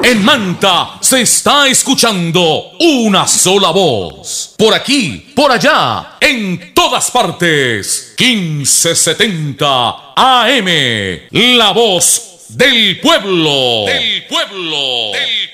En Manta se está escuchando una sola voz. Por aquí, por allá, en todas partes. 1570 AM. La voz del pueblo. Del pueblo.